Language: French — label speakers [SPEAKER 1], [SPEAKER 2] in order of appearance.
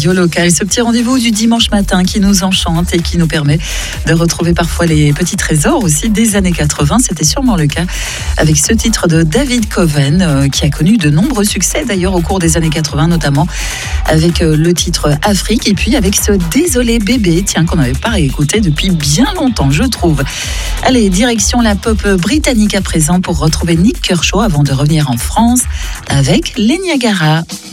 [SPEAKER 1] Radio Local, ce petit rendez-vous du dimanche matin qui nous enchante et qui nous permet de retrouver parfois les petits trésors aussi des années 80. C'était sûrement le cas avec ce titre de David Coven qui a connu de nombreux succès d'ailleurs au cours des années 80, notamment avec le titre Afrique et puis avec ce Désolé bébé, tiens, qu'on n'avait pas réécouté depuis bien longtemps, je trouve. Allez, direction la pop britannique à présent pour retrouver Nick Kershaw avant de revenir en France avec les Niagara.